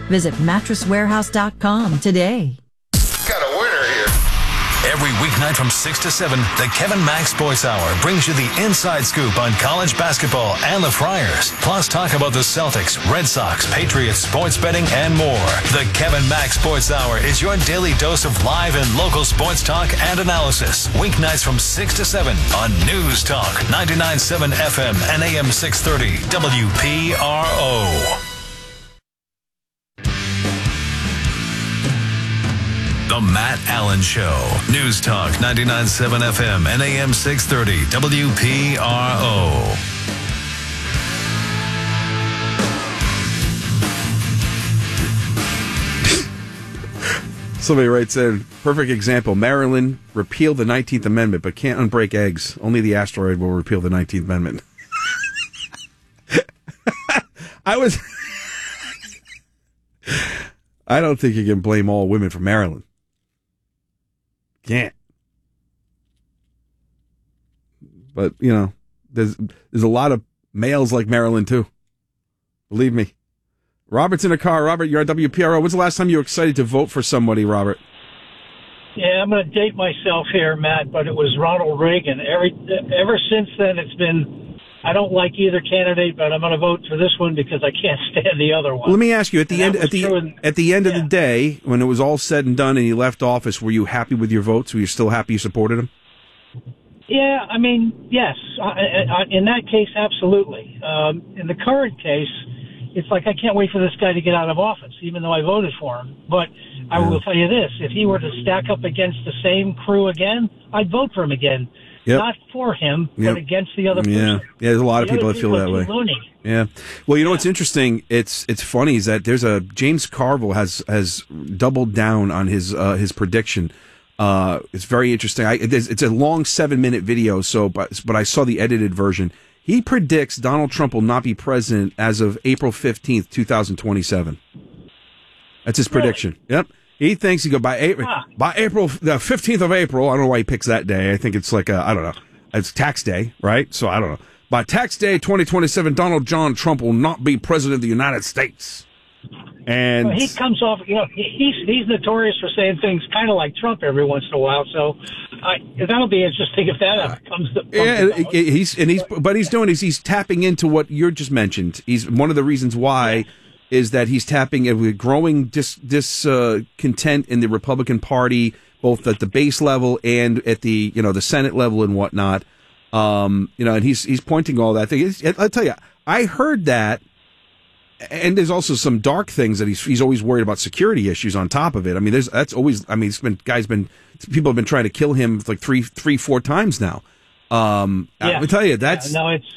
Visit mattresswarehouse.com today. Got a winner here. Every weeknight from 6 to 7, the Kevin Mack Sports Hour brings you the inside scoop on college basketball and the Friars. Plus talk about the Celtics, Red Sox, Patriots, sports betting, and more. The Kevin Mack Sports Hour is your daily dose of live and local sports talk and analysis. Weeknights from 6 to 7 on News Talk 99.7 FM and AM 630 WPRO. The Matt Allen Show. News Talk 99.7 FM and AM 630 WPRO. Somebody writes in, perfect example, Maryland repealed the 19th Amendment but can't unbreak eggs. Only the asteroid will repeal the 19th Amendment. I don't think you can blame all women for Maryland. Can't. But, you know, there's a lot of males like Maryland, too. Believe me. Robert's in a car. Robert, you're on WPRO. When's the last time you were excited to vote for somebody, Robert? Yeah, I'm going to date myself here, Matt, but it was Ronald Reagan. Ever since then, it's been, I don't like either candidate, but I'm going to vote for this one because I can't stand the other one. Well, let me ask you, at the end of the day, when it was all said and done and he left office, were you happy with your votes? Were you still happy you supported him? Yeah, I mean, yes. In that case, absolutely. In the current case, it's like I can't wait for this guy to get out of office, even though I voted for him. But I will tell you this, if he were to stack up against the same crew again, I'd vote for him again. Yep. Not for him, but against the other person. Yeah, there's a lot of people that feel that way. Loony. Yeah. Well, you know what's interesting? It's funny is that there's James Carville has doubled down on his prediction. It's very interesting. It's a long 7-minute video, but I saw the edited version. He predicts Donald Trump will not be president as of April 15th, 2027. That's his prediction. Yep. He thinks he go by April, the 15th of April. I don't know why he picks that day. I think it's like I don't know. It's tax day, right? So I don't know. By tax day 2027, Donald John Trump will not be president of the United States. And he comes off, he's notorious for saying things kind of like Trump every once in a while. So that'll be interesting if that ever comes to. He's tapping into what you just mentioned. He's one of the reasons why is that he's tapping with growing discontent in the Republican Party, both at the base level and at the the Senate level and whatnot. And he's pointing all that. I'll tell you, I heard that. And there's also some dark things that he's always worried about security issues on top of it. I mean, people have been trying to kill him like three, 4 times now. I tell you, it's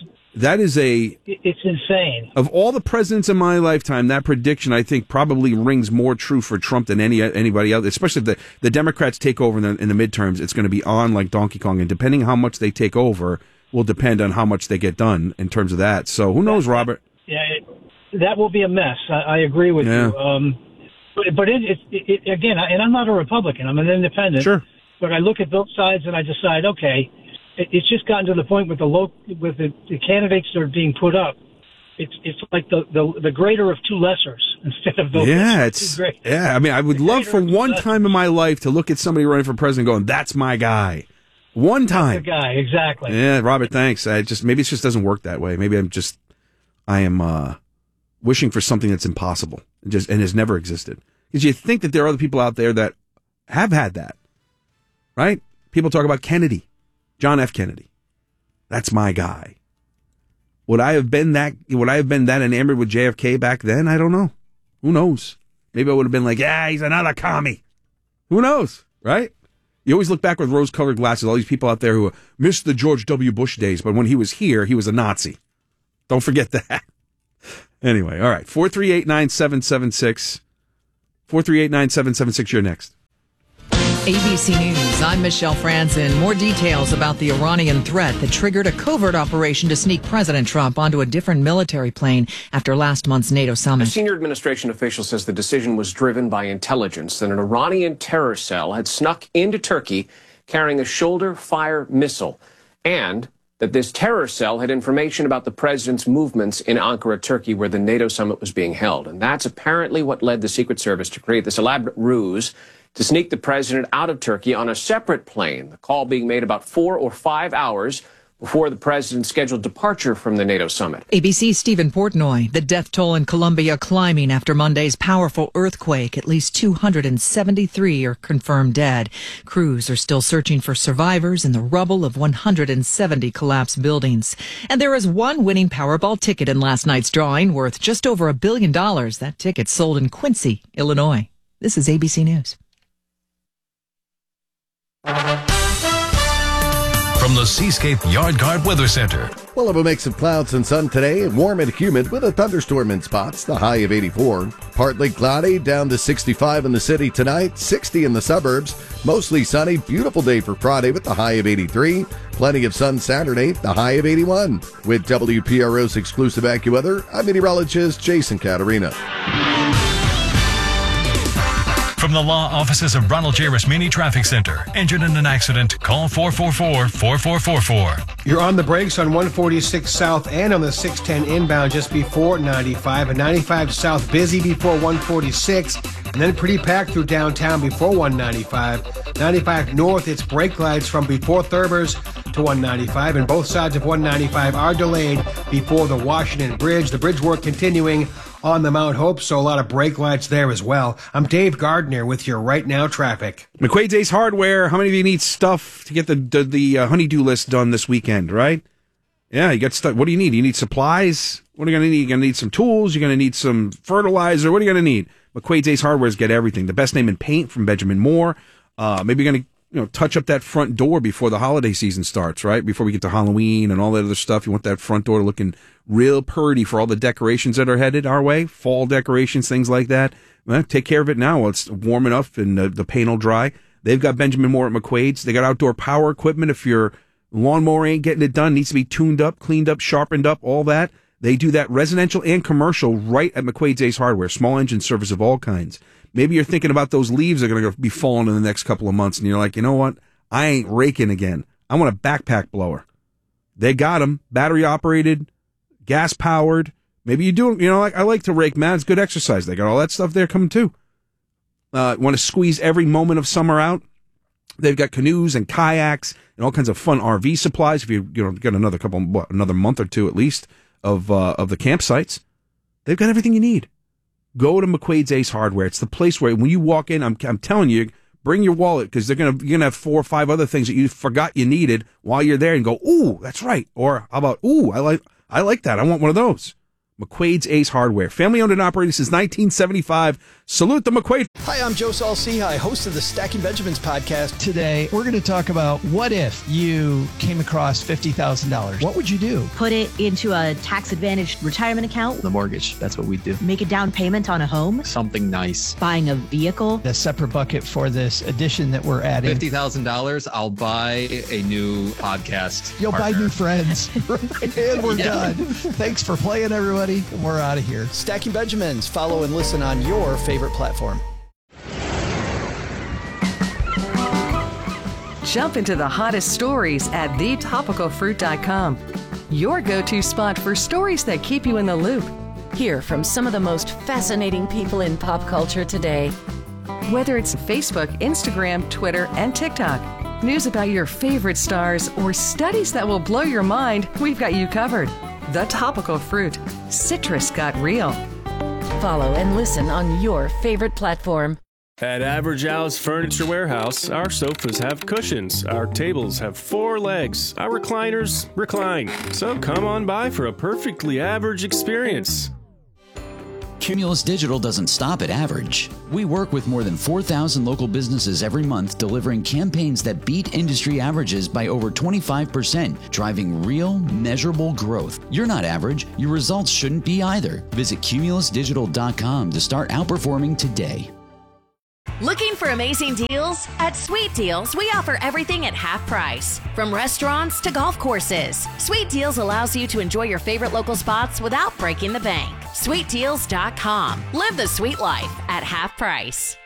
insane. Of all the presidents in my lifetime, that prediction I think probably rings more true for Trump than anybody else. Especially if the Democrats take over in the midterms, it's going to be on like Donkey Kong, and depending how much they take over will depend on how much they get done in terms of that. So who knows, Robert? Yeah. That will be a mess. I agree with you. But it again, and I'm not a Republican. I'm an independent. Sure. But I look at both sides and I decide, okay, it's just gotten to the point with the candidates that are being put up. It's like the greater of two lessers instead of the great. Yeah. I mean, I would love for one time in my life to look at somebody running for president going, "That's my guy." One time. That's the guy, exactly. Yeah, Robert. Thanks. Maybe it just doesn't work that way. Maybe I am wishing for something that's impossible and has never existed. Because you think that there are other people out there that have had that, right? People talk about Kennedy, John F. Kennedy. That's my guy. Would I have been that enamored with JFK back then? I don't know. Who knows? Maybe I would have been like, he's another commie. Who knows, right? You always look back with rose-colored glasses, all these people out there who missed the George W. Bush days, but when he was here, he was a Nazi. Don't forget that. Anyway, all right. 438-9776. 438-9776, you're next. ABC News, I'm Michelle Franzen. More details about the Iranian threat that triggered a covert operation to sneak President Trump onto a different military plane after last month's NATO summit. A senior administration official says the decision was driven by intelligence that an Iranian terror cell had snuck into Turkey carrying a shoulder-fire missile, and that this terror cell had information about the president's movements in Ankara, Turkey, where the NATO summit was being held. And that's apparently what led the Secret Service to create this elaborate ruse to sneak the president out of Turkey on a separate plane, the call being made about 4 or 5 hours before the president's scheduled departure from the NATO summit. ABC's Stephen Portnoy. The death toll in Colombia climbing after Monday's powerful earthquake. At least 273 are confirmed dead. Crews are still searching for survivors in the rubble of 170 collapsed buildings. And there is one winning Powerball ticket in last night's drawing worth just over $1 billion. That ticket sold in Quincy, Illinois. This is ABC News. From the Seascape Yard Guard Weather Center. We'll have a mix of clouds and sun today, warm and humid with a thunderstorm in spots, the high of 84. Partly cloudy, down to 65 in the city tonight, 60 in the suburbs. Mostly sunny, beautiful day for Friday with the high of 83. Plenty of sun Saturday, the high of 81. With WPRO's exclusive AccuWeather, I'm meteorologist Jason Caterina. From the law offices of Ronald J. Rasmini Traffic Center. Injured in an accident? Call 444-4444. You're on the brakes on 146 South and on the 610 inbound just before 95. And 95 South busy before 146. And then pretty packed through downtown before 195. 95 North, it's brake lights from before Thurbers to 195. And both sides of 195 are delayed before the Washington Bridge. The bridge work continuing on the Mount Hope, so a lot of brake lights there as well. I'm Dave Gardner with your Right Now traffic. McQuaid's Ace Hardware. How many of you need stuff to get the honeydew list done this weekend, right? Yeah, you got stuff. What do you need? You need supplies. What are you going to need? You're going to need some tools. You're going to need some fertilizer. What are you going to need? McQuaid's Ace Hardware's got everything. The best name in paint from Benjamin Moore. Maybe you're going to touch up that front door before the holiday season starts, right? Before we get to Halloween and all that other stuff. You want that front door looking real purty for all the decorations that are headed our way. Fall decorations, things like that. Well, take care of it now while it's warm enough and the paint will dry. They've got Benjamin Moore at McQuaid's. They got outdoor power equipment. If your lawnmower ain't getting it done, needs to be tuned up, cleaned up, sharpened up, all that. They do that residential and commercial right at McQuaid's Ace Hardware. Small engine service of all kinds. Maybe you're thinking about those leaves that are going to be falling in the next couple of months, and you're like, you know what? I ain't raking again. I want a backpack blower. They got them. Battery operated, gas powered. Maybe you do, I like to rake, man. It's good exercise. They got all that stuff there coming too. Want to squeeze every moment of summer out? They've got canoes and kayaks and all kinds of fun RV supplies. If you get another month or two at least of the campsites, they've got everything you need. Go to McQuaid's Ace Hardware. It's the place where when you walk in, I'm telling you, bring your wallet because you're gonna have 4 or 5 other things that you forgot you needed while you're there, and go, ooh, that's right. Or how about, ooh, I like that. I want one of those. McQuaid's Ace Hardware. Family owned and operated since 1975. Salute the McQuaid. Hi, I'm Joe Saul-Sehy, host of the Stacking Benjamins podcast. Today, we're going to talk about what if you came across $50,000? What would you do? Put it into a tax-advantaged retirement account. The mortgage. That's what we do. Make a down payment on a home. Something nice. Buying a vehicle. A separate bucket for this addition that we're adding. $50,000, I'll buy a new podcast. You'll partner. buy new friends. And we're done. Thanks for playing, everybody. We're out of here. Stacking Benjamins. Follow and listen on your favorite platform. Jump into the hottest stories at thetopicalfruit.com. Your go-to spot for stories that keep you in the loop. Hear from some of the most fascinating people in pop culture today. Whether it's Facebook, Instagram, Twitter, and TikTok, news about your favorite stars, or studies that will blow your mind, we've got you covered. The Topical Fruit. Citrus got real. Follow and listen on your favorite platform. At Average Al's Furniture Warehouse, our sofas have cushions, our tables have 4 legs, our recliners recline. So come on by for a perfectly average experience. Cumulus Digital doesn't stop at average. We work with more than 4,000 local businesses every month, delivering campaigns that beat industry averages by over 25%, driving real, measurable growth. You're not average. Your results shouldn't be either. Visit cumulusdigital.com to start outperforming today. Looking for amazing deals? At Sweet Deals, we offer everything at half price. From restaurants to golf courses, Sweet Deals allows you to enjoy your favorite local spots without breaking the bank. SweetDeals.com. Live the sweet life at half price.